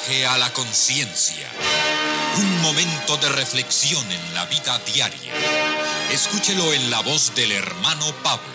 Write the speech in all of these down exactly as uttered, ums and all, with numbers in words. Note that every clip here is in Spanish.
viaje a la conciencia. Un momento de reflexión en la vida diaria. Escúchelo en la voz del hermano Pablo.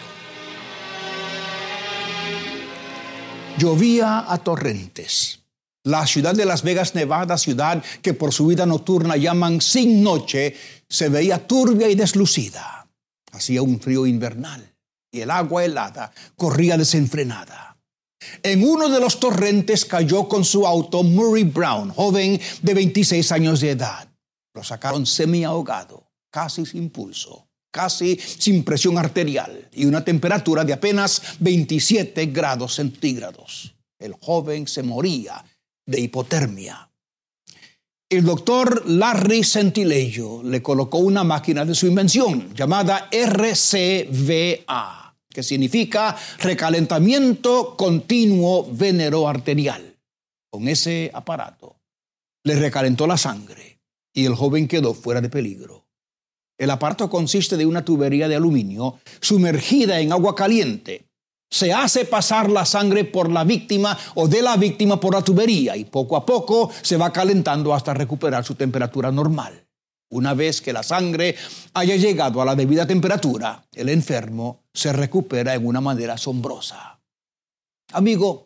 Llovía a torrentes. La ciudad de Las Vegas, Nevada, ciudad que por su vida nocturna llaman sin noche, se veía turbia y deslucida. Hacía un frío invernal y el agua helada corría desenfrenada. En uno de los torrentes cayó con su auto Murray Brown, joven de veintiséis años de edad. Lo sacaron semi-ahogado, casi sin pulso, casi sin presión arterial y una temperatura de apenas veintisiete grados centígrados. El joven se moría de hipotermia. El doctor Larry Centilejo le colocó una máquina de su invención llamada R C V A, que significa recalentamiento continuo venero arterial. Con ese aparato le recalentó la sangre y el joven quedó fuera de peligro. El aparato consiste de una tubería de aluminio sumergida en agua caliente. Se hace pasar la sangre por la víctima o de la víctima por la tubería y poco a poco se va calentando hasta recuperar su temperatura normal. Una vez que la sangre haya llegado a la debida temperatura, el enfermo se recupera en una manera asombrosa. Amigo,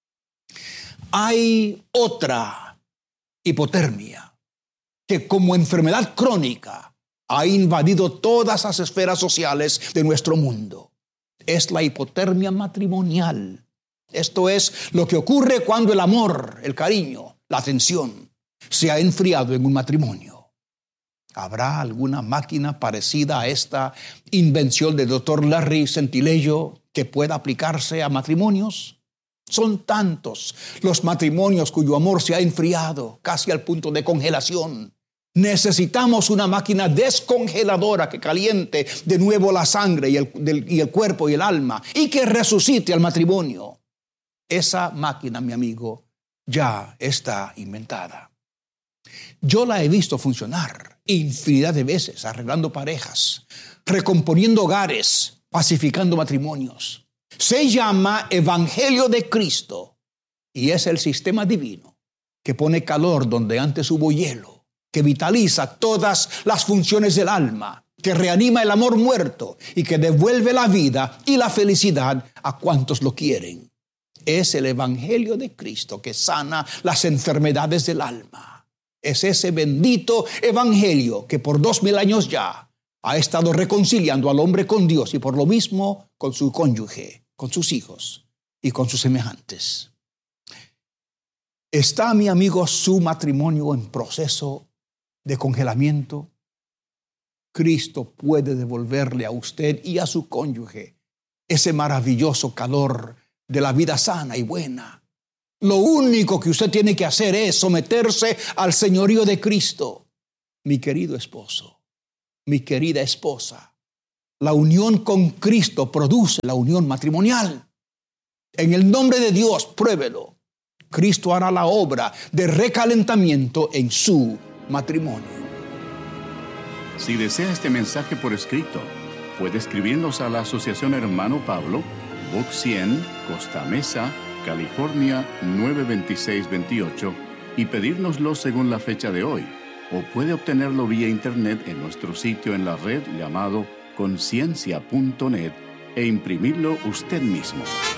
hay otra hipotermia que como enfermedad crónica ha invadido todas las esferas sociales de nuestro mundo. Es la hipotermia matrimonial. Esto es lo que ocurre cuando el amor, el cariño, la atención se ha enfriado en un matrimonio. ¿Habrá alguna máquina parecida a esta invención del doctor Larry Centilejo que pueda aplicarse a matrimonios? Son tantos los matrimonios cuyo amor se ha enfriado casi al punto de congelación. Necesitamos una máquina descongeladora que caliente de nuevo la sangre y el, del, y el cuerpo y el alma y que resucite al matrimonio. Esa máquina, mi amigo, ya está inventada. Yo la he visto funcionar infinidad de veces, arreglando parejas, recomponiendo hogares, pacificando matrimonios. Se llama Evangelio de Cristo y es el sistema divino que pone calor donde antes hubo hielo, que vitaliza todas las funciones del alma, que reanima el amor muerto y que devuelve la vida y la felicidad a cuantos lo quieren. Es el Evangelio de Cristo que sana las enfermedades del alma. Es ese bendito Evangelio que por dos mil años ya ha estado reconciliando al hombre con Dios y por lo mismo con su cónyuge, con sus hijos y con sus semejantes. ¿Está, mi amigo, su matrimonio en proceso de congelamiento? Cristo puede devolverle a usted y a su cónyuge ese maravilloso calor de la vida sana y buena. Lo único que usted tiene que hacer es someterse al señorío de Cristo. Mi querido esposo, mi querida esposa, la unión con Cristo produce la unión matrimonial. En el nombre de Dios, pruébelo. Cristo hará la obra de recalentamiento en su matrimonio. Si desea este mensaje por escrito, puede escribirnos a la Asociación Hermano Pablo, Box cien, Costa Mesa, California nueve dos seis dos ocho y pedírnoslo según la fecha de hoy, o puede obtenerlo vía internet en nuestro sitio en la red llamado conciencia punto net e imprimirlo usted mismo.